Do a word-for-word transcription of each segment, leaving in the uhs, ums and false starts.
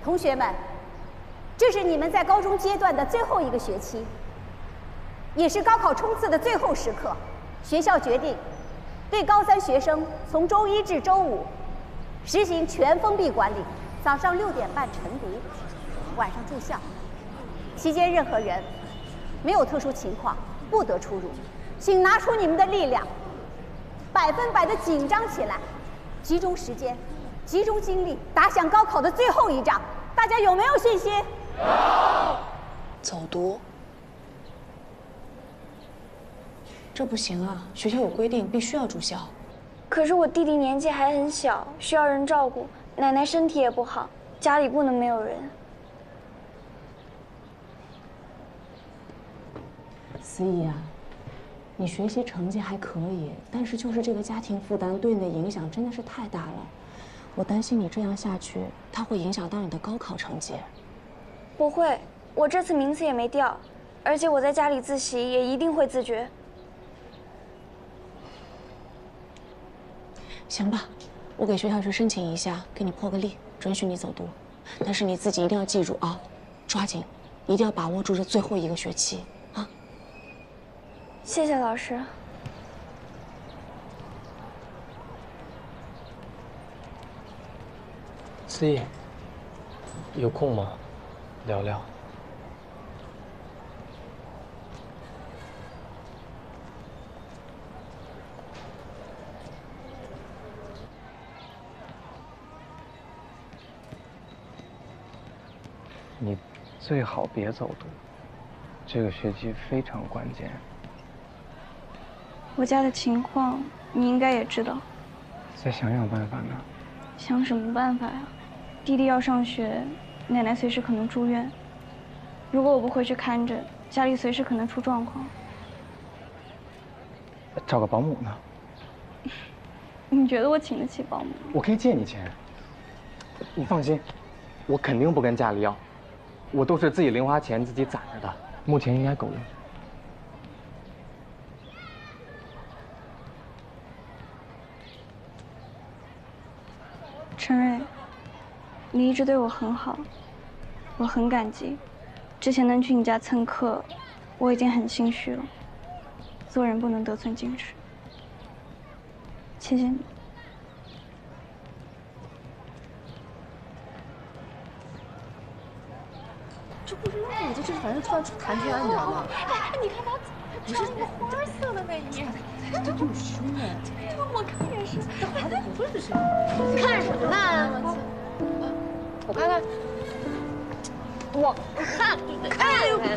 同学们，这是你们在高中阶段的最后一个学期，也是高考冲刺的最后时刻。学校决定，对高三学生从周一至周五实行全封闭管理，早上六点半晨读，晚上住校。期间任何人没有特殊情况不得出入。请拿出你们的力量，百分百的紧张起来，集中时间，集中精力，打响高考的最后一仗。大家有没有信心？有。 走读。 这不行啊！学校有规定，必须要住校。 可是我弟弟年纪还很小，需要人照顾，奶奶身体也不好，家里不能没有人。 思怡啊，你学习成绩还可以，但是就是这个家庭负担对你的影响真的是太大了。我担心你这样下去，它会影响到你的高考成绩。 不会，我这次名次也没掉，而且我在家里自习也一定会自觉。 行吧，我给学校去申请一下，给你破个例，准许你走读。但是你自己一定要记住啊，抓紧，一定要把握住这最后一个学期啊！ 谢谢老师。 思怡，有空吗？聊聊。 你最好别走读，这个学期非常关键。 我家的情况你应该也知道。 再想想办法呢。 想什么办法呀？弟弟要上学，奶奶随时可能住院。如果我不回去看着，家里随时可能出状况。 找个保姆呢？ 你觉得我请得起保姆？ 我可以借你钱。你放心，我肯定不跟家里要。 我都是自己零花钱自己攒着的，目前应该够用。 陈瑞，你一直对我很好，我很感激。之前能去你家蹭课，我已经很心虚了。做人不能得寸进尺，谢谢你。 这不是我这这反正突然出弹圈，你知道吗？ 哎，你看他，不是那个花色的那一页， 这就凶哎！ 我看也是。 这孩子不是谁？ 看什么呢？我看看，我看看。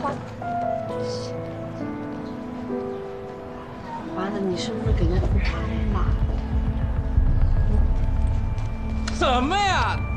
完了，你是不是给人家偷拍了？ 什么呀？